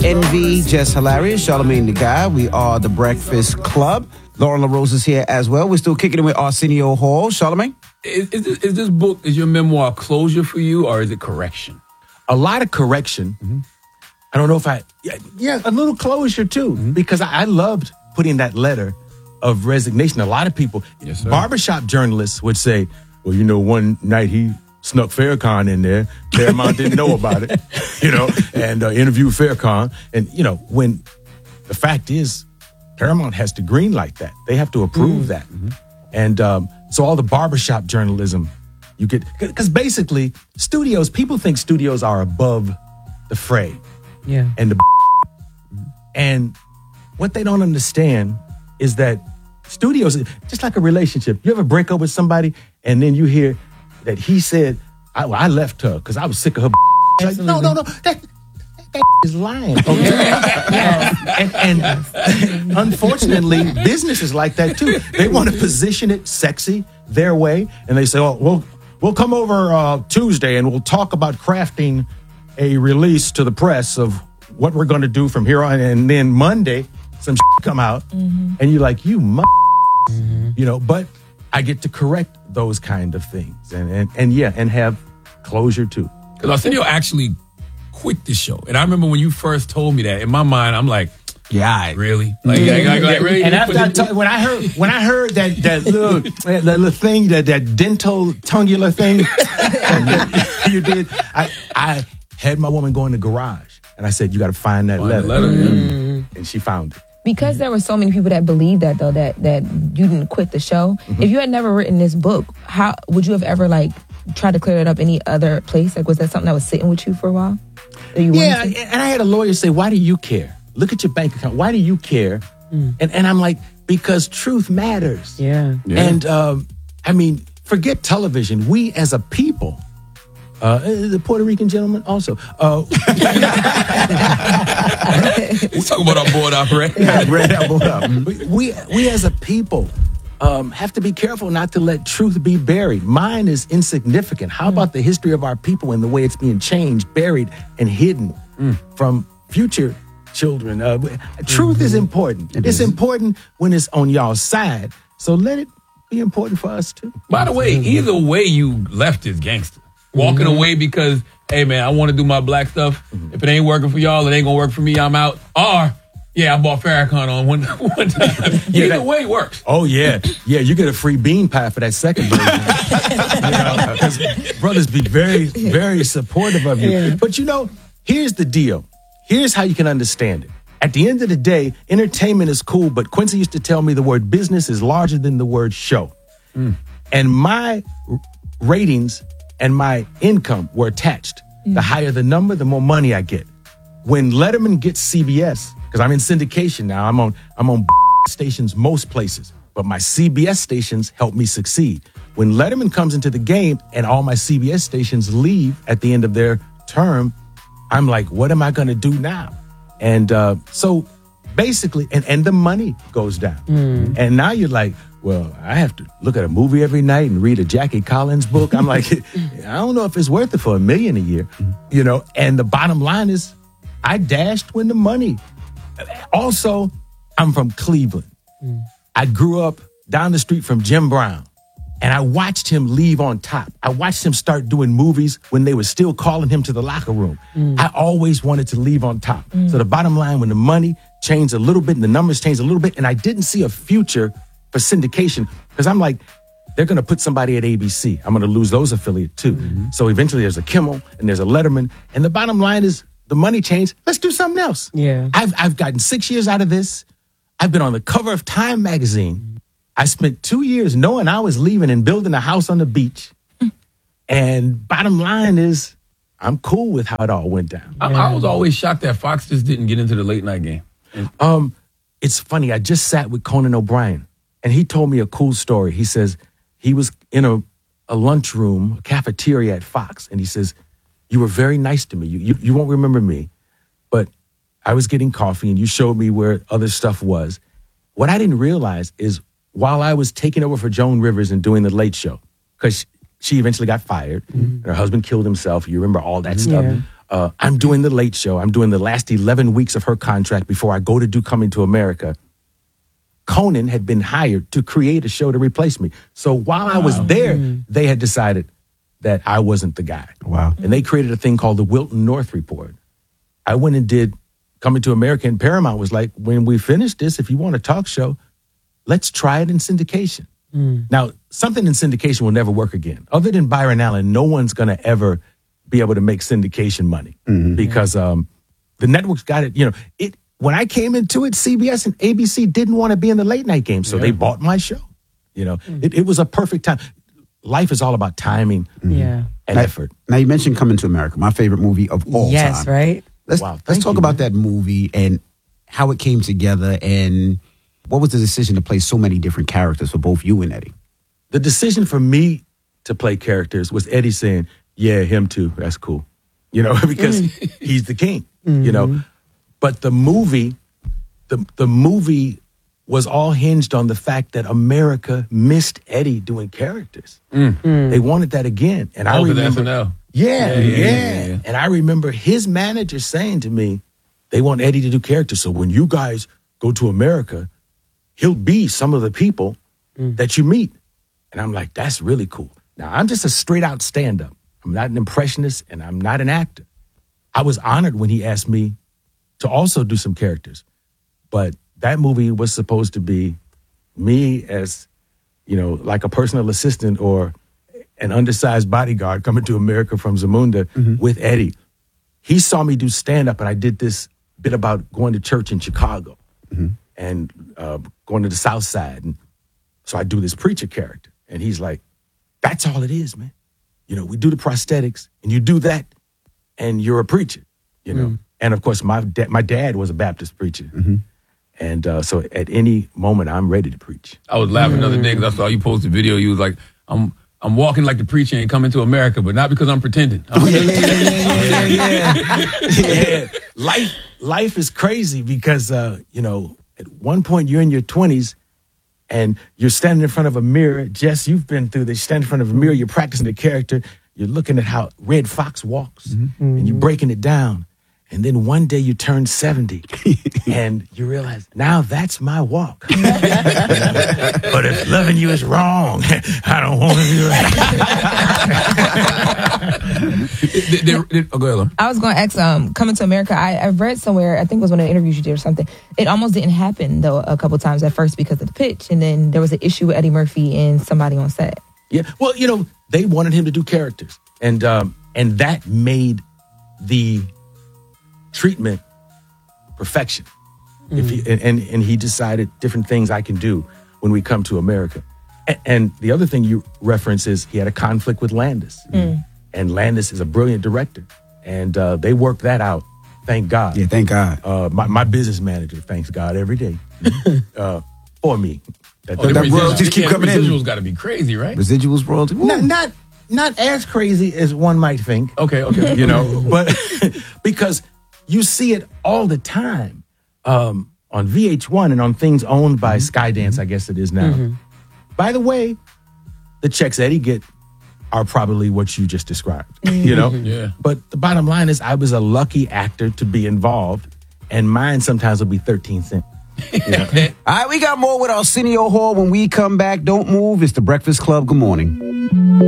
Envy, Just Hilarious, Charlamagne the Guy. We are the Breakfast Club. Lauren LaRose is here as well. We're still kicking it with Arsenio Hall. Charlamagne? Is this book, is your memoir closure for you, or is it correction? A lot of correction. Mm-hmm. I don't know if a little closure too, because I loved putting that letter of resignation. A lot of people, barbershop journalists would say, well, one night he snuck Farrakhan in there. Paramount didn't know about it, and interviewed Farrakhan. And, when the fact is, Paramount has to greenlight that. They have to approve that. Mm-hmm. And so all the barbershop journalism you get, because basically people think studios are above the fray. Yeah. And what they don't understand is that studios, just like a relationship, you ever break up with somebody and then you hear that he said, I left her because I was sick of her. Like, no, that is lying. Okay? and unfortunately, business is like that too. They want to position it sexy their way, and they say, "Oh, we'll come over Tuesday and we'll talk about crafting a release to the press of what we're going to do from here on." And then Monday, some come out, and you're like, But I get to correct those kind of things, and have closure too. Because Arsenio actually quit the show, and I remember when you first told me that. In my mind, I'm like, "Yeah, really?" Like really? And after when I heard that little thing, that dental tongular thing you did, I had my woman go in the garage, and I said, "You got to find that letter." And she found it. Because there were so many people that believed that, though, that you didn't quit the show. Mm-hmm. If you had never written this book, how would you have ever tried to clear it up any other place? Was that something that was sitting with you for a while? And I had a lawyer say, "Why do you care? Look at your bank account. Why do you care?" And I'm like, because truth matters. Yeah. And forget television. We as a people. The Puerto Rican gentleman also. He's talking about our board operator. We as a people have to be careful not to let truth be buried. Mine is insignificant. How about the history of our people and the way it's being changed, buried, and hidden from future children? Truth is important. It's important when it's on y'all's side. So let it be important for us too. By the way, either way you left is gangster. Walking away because, hey, man, I want to do my black stuff. If it ain't working for y'all, it ain't going to work for me. I'm out. Or, I bought Farrakhan on one time. Either way works. Oh, yeah. Yeah, you get a free bean pie for that second version. Because brothers be very, very supportive of you. Yeah. But, here's the deal. Here's how you can understand it. At the end of the day, entertainment is cool, but Quincy used to tell me the word business is larger than the word show. And my ratings and my income were attached. The higher the number, the more money I get. When Letterman gets CBS, because I'm in syndication now, I'm on stations most places, but my CBS stations help me succeed. When Letterman comes into the game and all my CBS stations leave at the end of their term, I'm like, what am I going to do now? And so basically, and the money goes down. And now you're like, well, I have to look at a movie every night and read a Jackie Collins book. I'm like, I don't know if it's worth it for $1 million a year, And the bottom line is, I dashed when the money. Also, I'm from Cleveland. I grew up down the street from Jim Brown, and I watched him leave on top. I watched him start doing movies when they were still calling him to the locker room. I always wanted to leave on top. So the bottom line, when the money changed a little bit and the numbers changed a little bit, and I didn't see a future for syndication, because I'm like, they're going to put somebody at ABC. I'm going to lose those affiliates too. So eventually there's a Kimmel and there's a Letterman. And the bottom line is the money changed. Let's do something else. Yeah. I've gotten 6 years out of this. I've been on the cover of Time magazine. I spent 2 years knowing I was leaving and building a house on the beach. And bottom line is, I'm cool with how it all went down. I was always shocked that Fox just didn't get into the late night game. It's funny. I just sat with Conan O'Brien, and he told me a cool story. He says he was in a lunchroom, a cafeteria at Fox, and he says, you were very nice to me. You won't remember me, but I was getting coffee, and you showed me where other stuff was. What I didn't realize is while I was taking over for Joan Rivers and doing the Late Show, because she eventually got fired, and her husband killed himself. You remember all that stuff. I'm doing the Late Show. I'm doing the last 11 weeks of her contract before I go to do Coming to America. Conan had been hired to create a show to replace me. So while I was there, they had decided that I wasn't the guy. Wow. And they created a thing called the Wilton North Report. I went and did Coming to America, and Paramount was like, when we finish this, if you want a talk show, let's try it in syndication. Now, something in syndication will never work again. Other than Byron Allen, no one's going to ever be able to make syndication money because the networks got it. You know, when I came into it, CBS and ABC didn't want to be in the late night game, so they bought my show. You know, it was a perfect time. Life is all about timing and effort. Now, you mentioned Coming to America, my favorite movie of all time. Yes, right? Let's talk about that movie and how it came together, and what was the decision to play so many different characters for both you and Eddie? The decision for me to play characters was Eddie saying, yeah, him too, that's cool. You know, because he's the king, you know. But the movie, the movie was all hinged on the fact that America missed Eddie doing characters. They wanted that again. And I remember, SNL. Yeah. And I remember his manager saying to me, they want Eddie to do characters. So when you guys go to America, he'll be some of the people that you meet. And I'm like, that's really cool. Now, I'm just a straight out stand-up. I'm not an impressionist and I'm not an actor. I was honored when he asked me to also do some characters. But that movie was supposed to be me as, you know, like a personal assistant or an undersized bodyguard coming to America from Zamunda with Eddie. He saw me do stand-up, and I did this bit about going to church in Chicago and going to the South Side. And so I do this preacher character. And he's like, that's all it is, man. You know, we do the prosthetics, and you do that, and you're a preacher, you know. And, of course, my dad was a Baptist preacher. And so at any moment, I'm ready to preach. I was laughing the other day because I saw you post a video. You was like, I'm walking like the preacher and coming to America, but not because I'm pretending. Yeah. Life is crazy because, you know, at one point you're in your 20s and you're standing in front of a mirror. Jess, you've been through this. You stand in front of a mirror, you're practicing the character. You're looking at how Red Fox walks and you're breaking it down. And then one day you turn 70 and you realize, now that's my walk. But if loving you is wrong, I don't want to do it. Go ahead, Lauren. I was going to ask, Coming to America, I read somewhere, I think it was one of the interviews you did or something, it almost didn't happen, though, a couple times at first because of the pitch, and then there was an issue with Eddie Murphy and somebody on set. Yeah, well, you know, they wanted him to do characters, and that made the treatment perfection. If he, and he decided different things I can do when we come to America. And the other thing you reference is he had a conflict with Landis. And Landis is a brilliant director. And they worked that out, thank God. Yeah, thank God. My business manager thanks God every day for me. That royalties keep coming in. Residuals got to be crazy, right? Residuals royalty. Not as crazy as one might think. Okay. You know, but because you see it all the time on VH1 and on things owned by Skydance, I guess it is now. By the way, the checks Eddie get are probably what you just described, you know? Yeah. But the bottom line is I was a lucky actor to be involved, and mine sometimes will be 13 cents. You know? All right, we got more with Arsenio Hall when we come back. Don't move. It's the Breakfast Club. Good morning.